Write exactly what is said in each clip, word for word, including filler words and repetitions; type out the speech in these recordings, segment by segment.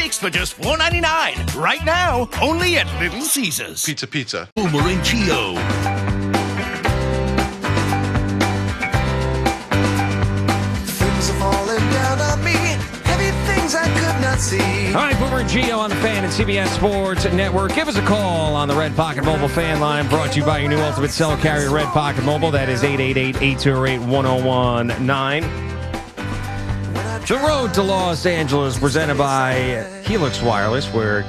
six for just four ninety-nine. Right now, only at Little Caesars. Pizza, pizza. Boomer and Gio. Things are falling down on me. Heavy things I could not see. All right, Boomer and Gio on the Fan and C B S Sports Network. Give us a call on the Red Pocket Mobile fan line, brought to you by your new ultimate cell carrier, Red Pocket Mobile. That is eight eight eight, eight oh eight, one oh one nine. The road to Los Angeles, presented by Helix Wireless, where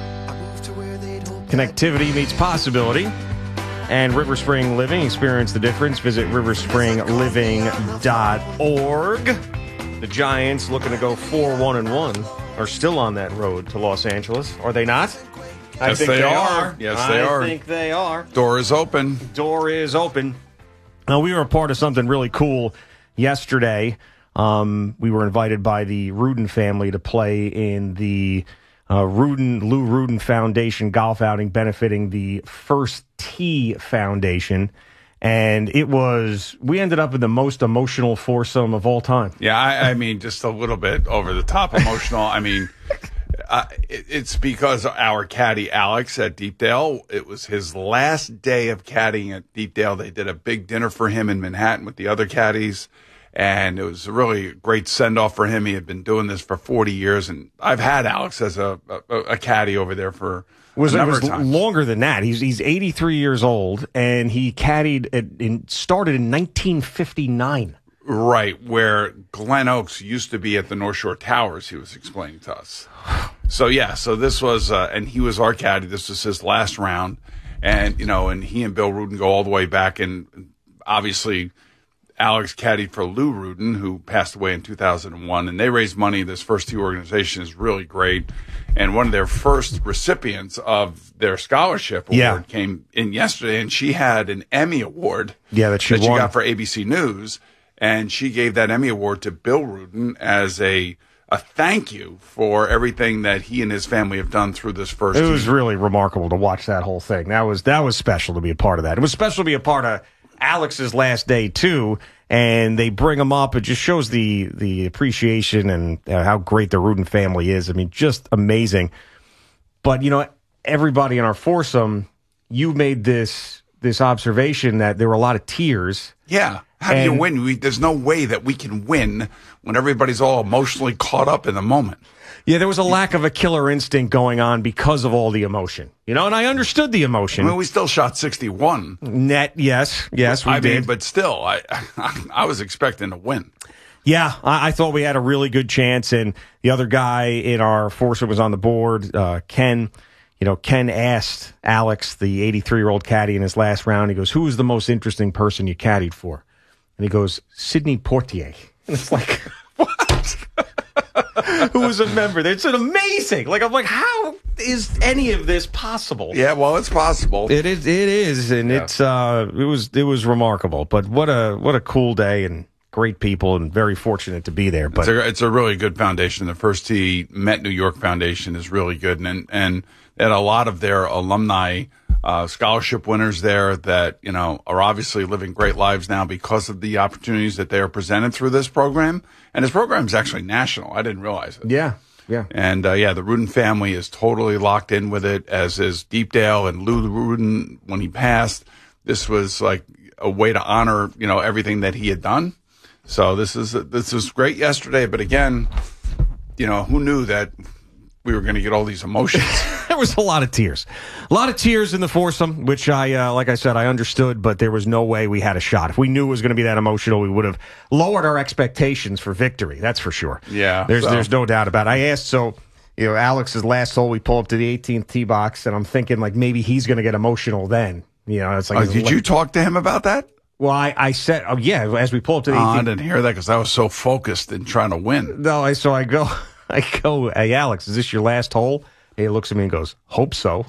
connectivity meets possibility. And River Spring Living. Experience the difference. Visit river spring living dot org. The Giants, looking to go four one and one, are still on that road to Los Angeles. Are they not? I Yes, think they they are. are. Yes, they are. I think they are. Door is open. Door is open. Now, we were a part of something really cool yesterday. Um, we were invited by the Rudin family to play in the uh, Rudin, Lou Rudin Foundation golf outing benefiting the First Tee Foundation. And it was, we ended up in the most emotional foursome of all time. Yeah, I, I mean, just a little bit over the top emotional. I mean, uh, it, it's because our caddy, Alex, at Deepdale, it was his last day of caddying at Deepdale. They did a big dinner for him in Manhattan with the other caddies. And it was a really great send-off for him. He had been doing this for forty years, and I've had Alex as a, a, a caddy over there for was, a number it was of times. Longer than that. He's he's eighty-three years old, and he caddied at, in, started in nineteen fifty-nine. Right, where Glen Oaks used to be at the North Shore Towers, he was explaining to us. So, yeah, so this was, uh, and he was our caddy. This was his last round. And, you know, and he and Bill Rudin go all the way back, and obviously Alex caddied for Lou Rudin, who passed away in two thousand one, and they raised money. This First Tee organization is really great. And one of their first recipients of their scholarship award Yeah. came in yesterday, and she had an Emmy Award Yeah, that she that she won. got for A B C News, and she gave that Emmy Award to Bill Rudin as a a thank you for everything that he and his family have done through this First It Tee. was really remarkable to watch that whole thing. That was that was special to be a part of that. It was special to be a part of Alex's last day too, and they bring him up. It just shows the the appreciation and uh, how great the Rudin family is. I mean, just amazing. But you know, everybody in our foursome, you made this this observation that there were a lot of tears. Yeah. How do you And- win? We, there's no way that we can win when everybody's all emotionally caught up in the moment. Yeah, there was a lack of a killer instinct going on because of all the emotion. You know, and I understood the I emotion. mean, we still shot sixty-one. Net, yes, yes, we I did. mean, but still, I, I was expecting to win. Yeah, I, I thought we had a really good chance, and the other guy in our foursome was on the board, uh, Ken. You know, Ken asked Alex, the eighty-three-year-old caddy, in his last round, he goes, who was the most interesting person you caddied for? And he goes, Sidney Portier. And it's like, what? Who was a member there? It's an amazing. Like, I'm like, how is any of this possible? Yeah, well, it's possible. It is, it is, and Yeah. it's, uh, it was, it was remarkable. But what a, what a cool day, and great people, and very fortunate to be there. But It's a, it's a really good foundation. The First Tee Met New York Foundation is really good, and and and a lot of their alumni uh, scholarship winners there that you know are obviously living great lives now because of the opportunities that they are presented through this program. And this program is actually national. I didn't realize it. yeah, yeah. And uh, yeah, the Rudin family is totally locked in with it, as is Deepdale and Lou Rudin when he passed. This was like a way to honor you know everything that he had done. So this is this was great yesterday, but again, you know, who knew that we were going to get all these emotions? There was a lot of tears. A lot of tears in the foursome, which I, uh, like I said, I understood, but there was no way we had a shot. If we knew it was going to be that emotional, we would have lowered our expectations for victory. That's for sure. Yeah, There's so- there's no doubt about it. I asked, so, you know, Alex's last hole, we pull up to the eighteenth tee box, and I'm thinking, like, maybe he's going to get emotional then. You know, it's like, Uh, did you talk to him about that? Well, I, I said, oh, yeah, as we pull up to the Oh, I eighteenth. didn't hear that because I was so focused in trying to win. No, I, so I go, I go, hey, Alex, is this your last hole? He looks at me and goes, hope so.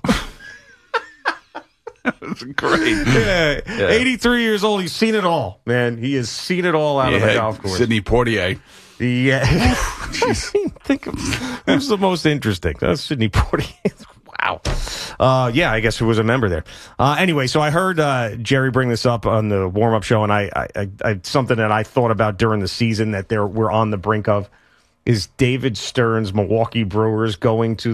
It's great. Yeah, Yeah. eighty-three years old. He's seen it all, man. He has seen it all out of the Yeah, golf course. Sidney Portier. Yeah. Think of who's the most interesting. That's Sidney Portier. Wow. Uh, yeah, I guess who was a member there. Uh, anyway, so I heard uh, Jerry bring this up on the warm-up show, and I, I, I, I something that I thought about during the season that there we're on the brink of is David Stern's Milwaukee Brewers going to